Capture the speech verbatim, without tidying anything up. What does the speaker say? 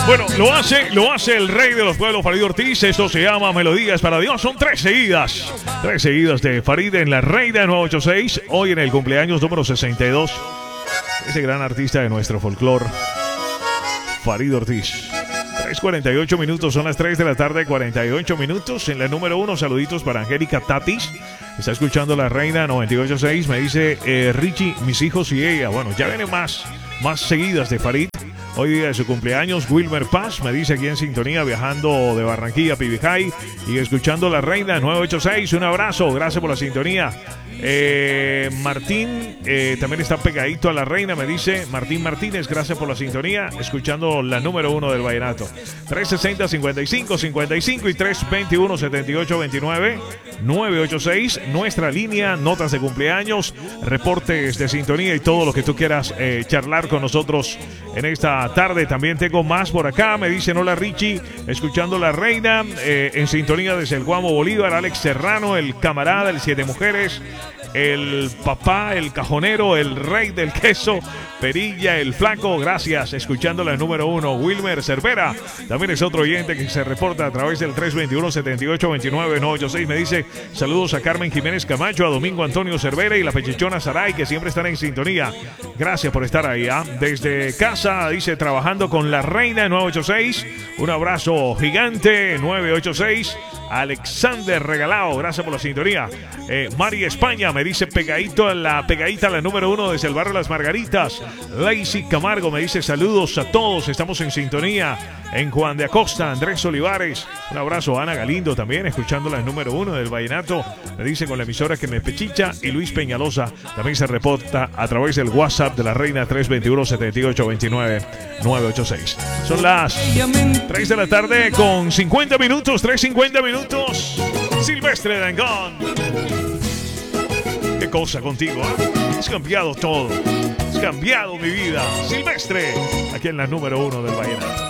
Bueno, lo hace, lo hace el rey de los pueblos, Farid Ortiz. Esto se llama Melodías para Dios. Son tres seguidas. Tres seguidas de Farid en la Reina nueve ochenta y seis. Hoy en el cumpleaños número sesenta y dos. Ese gran artista de nuestro folclore, Farid Ortiz. tres cuarenta y ocho minutos, son las tres de la tarde, cuarenta y ocho minutos. En la número uno, saluditos para Angélica Tatis. Está escuchando la Reina noventa y ocho punto seis. Me dice eh, Richie, mis hijos y ella. Bueno, ya vienen más, más seguidas de Farid. Hoy día de su cumpleaños, Wilmer Paz me dice aquí en sintonía, viajando de Barranquilla a Pibijay y escuchando la Reina nueve ochenta y seis. Un abrazo, gracias por la sintonía. Eh, Martín eh, también está pegadito a la Reina, me dice Martín Martínez, gracias por la sintonía, escuchando la número uno del vallenato. Tres sesenta, cincuenta y cinco, cincuenta y cinco y tres veintiuno, setenta y ocho, veintinueve, nueve ochenta y seis, nuestra línea, notas de cumpleaños, reportes de sintonía y todo lo que tú quieras eh, charlar con nosotros en esta tarde. También tengo más por acá, me dicen hola Richie, escuchando la Reina, eh, en sintonía desde el Guamo Bolívar, Alex Serrano, el camarada, el Siete Mujeres, el papá, el cajonero, el rey del queso, Perilla, el flaco, gracias, escuchando la número uno. Wilmer Cervera, también es otro oyente que se reporta a través del tres veintiuno, setenta y ocho, veintinueve, nueve ochenta y seis. Me dice saludos a Carmen Jiménez Camacho, a Domingo Antonio Cervera y la Pechichona Saray, que siempre están en sintonía. Gracias por estar ahí, ¿eh? Desde casa, dice, trabajando con la Reina nueve ochenta y seis. Un abrazo gigante, nueve ochenta y seis. Alexander Regalado, gracias por la sintonía. eh, Mari España me dice pegadito a la pegadita a la número uno desde el barrio Las Margaritas. Lacey Camargo me dice saludos a todos, estamos en sintonía en Juan de Acosta. Andrés Olivares, un abrazo. Ana Galindo también escuchando la número uno del vallenato, me dice con la emisora que me pechicha. Y Luis Peñalosa también se reporta a través del WhatsApp de la Reina, tres veintiuno, setenta y ocho, veintinueve, nueve ochenta y seis. Son las tres de la tarde con cincuenta minutos, tres cincuenta minutos. Silvestre Dangond, qué cosa contigo, ¿eh? Has cambiado todo, has cambiado mi vida. Silvestre, aquí en la número uno del vallenato.